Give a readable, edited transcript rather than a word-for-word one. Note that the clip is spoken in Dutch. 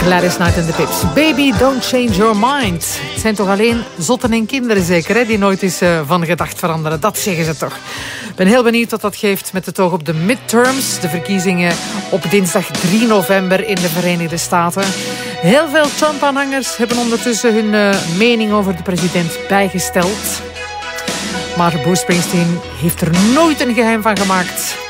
Gladys Knight en de Pips. Baby, don't change your mind. Het zijn toch alleen zotten en kinderen zeker, hè, die nooit eens van gedacht veranderen. Dat zeggen ze toch. Ik ben heel benieuwd wat dat geeft met het oog op de midterms. De verkiezingen op dinsdag 3 november in de Verenigde Staten. Heel veel Trump-aanhangers hebben ondertussen hun mening over de president bijgesteld. Maar Bruce Springsteen heeft er nooit een geheim van gemaakt.